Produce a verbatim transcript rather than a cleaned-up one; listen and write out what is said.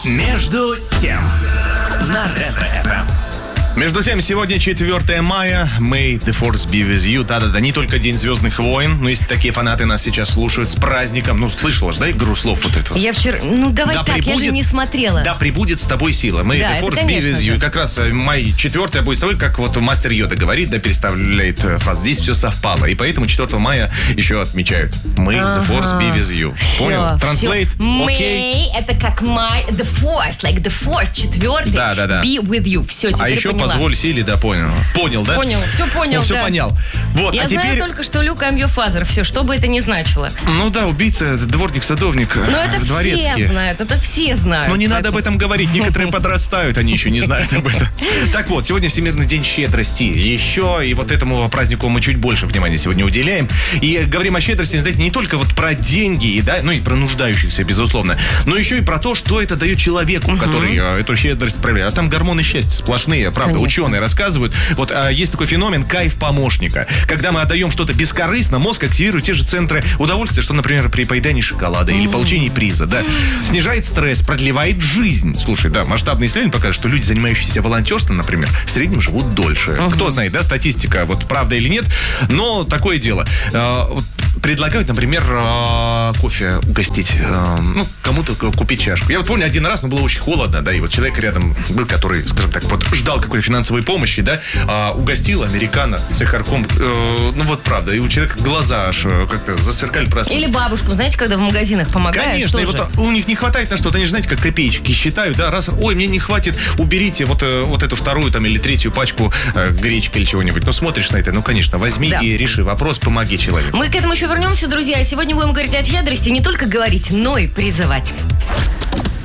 Между тем на Ретро-эф эм. Между тем, сегодня четвёртое мая. May the force be with you. Да-да-да, не только День Звездных войн, но если такие фанаты нас сейчас слушают с праздником. Ну, слышала же, да, игру слов вот этого? Я вчера... Ну, давай да так, прибудет, я же не смотрела. Да, прибудет с тобой сила. May да, the force be with you. И как раз май четвёртое будет с тобой, как вот мастер Йода говорит, да, переставляет фразу. Здесь все совпало. И поэтому четвёртого мая еще отмечают May the force be with you. Понял? Translate? Окей. May, это как my, the force, like the force, четвертый. Да, да, да. Be with you. Все, теперь А еще поняла. позволь силе, да, понял. Понял, да? Понял, все понял, ну, все да. понял. Вот, Я а знаю теперь... только, что Люк I'm your father. Все, что бы это ни значило. Ну да, убийца, дворник, садовник, Но это дворецкий. все знают, это все знают. Но не надо об этом говорить. Некоторые подрастают, они еще не знают об этом. Так вот, сегодня Всемирный день щедрости. Еще и вот этому празднику мы чуть больше внимания сегодня уделяем. И говорим о щедрости, знаете, не только вот про деньги, и, да, ну и про нуждающихся, безусловно, но еще и про то, что это дает человеку, который э, эту щедрость проявляет. А там гормоны счастья сплошные, правда, Конечно. Ученые рассказывают. Вот э, есть такой феномен кайф помощника. Когда мы отдаем что-то бескорыстно, мозг активирует те же центры удовольствия, что, например, при поедании шоколада или получении приза, да. Снижает стресс, продлевает жизнь. Слушай, да, масштабные исследования показывают, что люди, занимающиеся волонтерством, например, в среднем живут дольше. Uh-huh. Кто знает, да, статистика, вот правда или нет, но такое дело. Э, вот предлагают, например, э, кофе угостить, э, ну, кому-то купить чашку. Я вот помню один раз, но было очень холодно, да, и вот человек рядом был, который, скажем так, вот ждал какой-то финансовой помощи, да, э, угостил американо с сахарком, э, ну вот правда, и у человека глаза аж как-то засверкали просто. Или бабушкам, знаете, когда в магазинах помогают. Конечно, и вот у них не хватает на что-то, они же, знаете, как копеечки считают, да, раз, ой, мне не хватит, уберите вот, вот эту вторую там или третью пачку э, гречки или чего-нибудь. Ну, смотришь на это, ну, конечно, возьми да. и реши вопрос, помоги человеку. Мы к этому еще вернемся, друзья. Сегодня будем говорить о щедрости, не только говорить, но и призывать.